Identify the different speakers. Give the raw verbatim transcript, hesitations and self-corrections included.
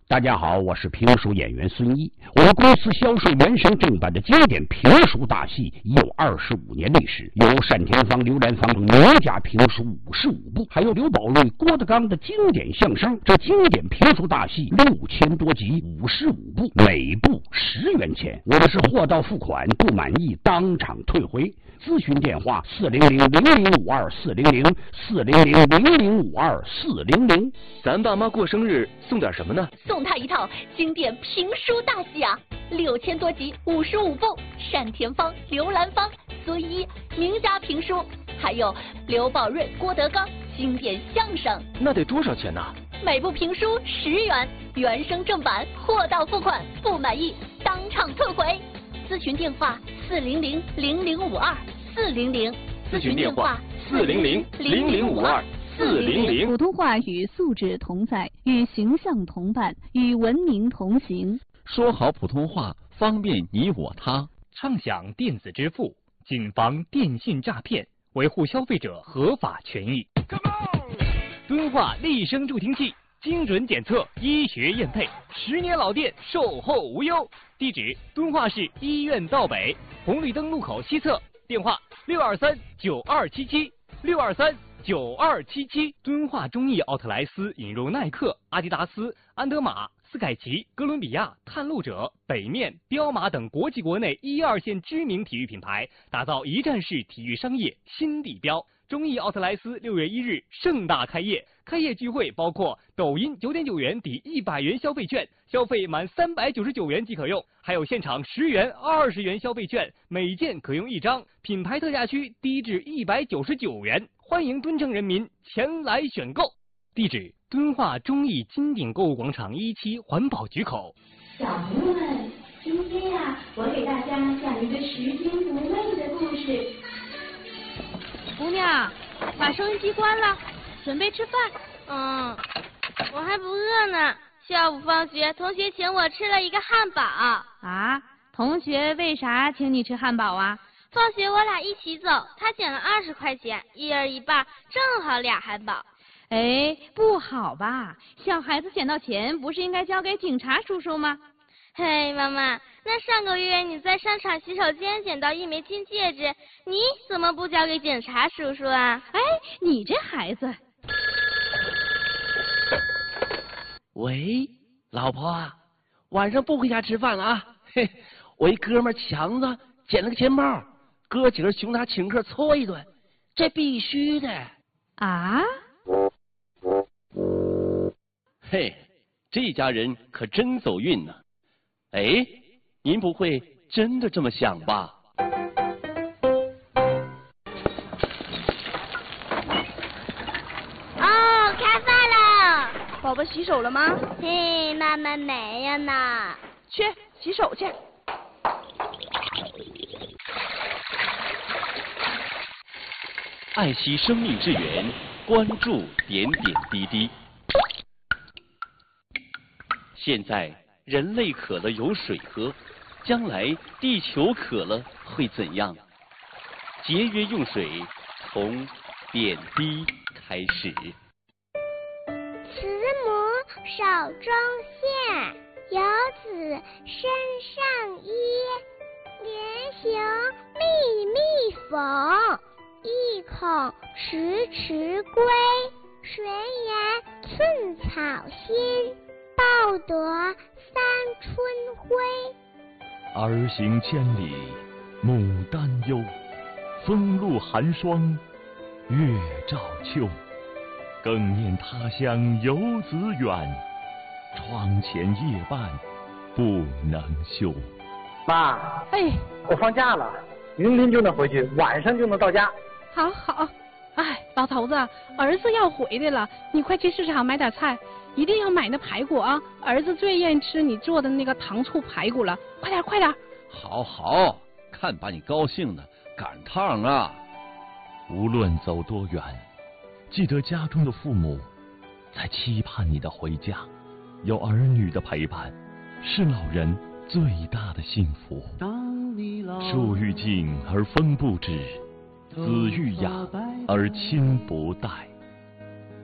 Speaker 1: 大家好，我是评书演员孙一。我们公司销售原声正版的经典评书大戏已有二十五年历史，有单田芳、刘兰芳等名家评书五十五部，还有刘宝瑞、郭德纲的经典相声。这经典评书大戏六千多集，五十五部，每部十元钱。我们是货到付款，不满意当场退回。咨询电话：四零零零零五二四零零四零零零零五二四零零。
Speaker 2: 咱爸妈过生日送点什么呢？
Speaker 3: 送他一套经典评书大戏啊，六千多集，五十五部，单田芳、刘兰芳、孙一名家评书，还有刘宝瑞、郭德纲经典相声。
Speaker 2: 那得多少钱呢？
Speaker 3: 每部评书十元，原声正版，货到付款，不满意当场退回。咨询电话：四零零零零五二四零零。
Speaker 2: 咨询电话：四零零零零五二四零零。
Speaker 4: 普通话与素质同在，与形象同伴，与文明同行。
Speaker 5: 说好普通话，方便你我他。
Speaker 6: 畅享电子支付，谨防电信诈骗，维护消费者合法权益。敦化立声助听器，精准检测，医学验配，十年老店，售后无忧。地址：敦化市医院道北红绿灯路口西侧，电话：六二三九二七七六二三九二七七。敦化中艺奥特莱斯引入耐克、阿迪达斯、安德玛、斯凯奇、哥伦比亚、探路者、北面、彪马等国际国内一二线知名体育品牌，打造一站式体育商业新地标。中艺奥特莱斯六月一日盛大开业，开业聚会包括抖音九点九元抵一百元消费券，消费满三百九十九元即可用，还有现场十元、二十元消费券，每件可用一张，品牌特价区低至一百九十九元，欢迎敦城人民前来选购。地址：敦化中艺金鼎购物广场一期环保局口。
Speaker 7: 小朋友们，今天呀、啊，我给大家讲一个拾金不昧的故事。
Speaker 8: 姑娘，把收音机关了，准备吃饭。
Speaker 9: 嗯，我还不饿呢。下午放学，同学请我吃了一个汉堡。
Speaker 8: 啊？同学为啥请你吃汉堡啊？
Speaker 9: 放学我俩一起走，他捡了二十块钱，一人一半，正好俩汉堡。
Speaker 8: 哎，不好吧？小孩子捡到钱，不是应该交给警察叔叔吗？
Speaker 9: 嘿，妈妈，那上个月你在商场洗手间捡到一枚金戒指，你怎么不交给警察叔叔啊？
Speaker 8: 哎，你这孩子。
Speaker 10: 喂，老婆啊，晚上不回家吃饭了啊？嘿，我一哥们强子捡了个钱包，哥几个熊他请客搓一顿，这必须的。
Speaker 8: 啊？
Speaker 5: 嘿，这家人可真走运呢。哎，您不会真的这么想吧？
Speaker 9: 哦，开饭了。
Speaker 8: 宝宝洗手了吗？
Speaker 9: 嘿，妈妈没有呢。
Speaker 8: 去洗手去。
Speaker 5: 爱惜生命之源，关注点点滴滴。现在人类渴了有水喝，将来地球渴了会怎样？节约用水，从点滴开始。
Speaker 11: 慈母手中线，游子身上衣。连行密密缝，意恐迟迟归。谁言寸草心，报得三春晖。
Speaker 12: 儿行千里母担忧，风露寒霜月照秋。更念他乡游子远，窗前夜半不能休。
Speaker 13: 妈，
Speaker 8: 哎，
Speaker 13: 我放假了，明天就能回去，晚上就能到家。
Speaker 8: 好好，哎，老头子，儿子要回来了，你快去市场买点菜，一定要买那排骨啊！儿子最愿意吃你做的那个糖醋排骨了，快点快点！
Speaker 5: 好好，看把你高兴的，赶趟啊！
Speaker 12: 无论走多远，记得家中的父母在期盼你的回家，有儿女的陪伴，是老人最大的幸福。树欲静而风不止，子欲养而亲不待。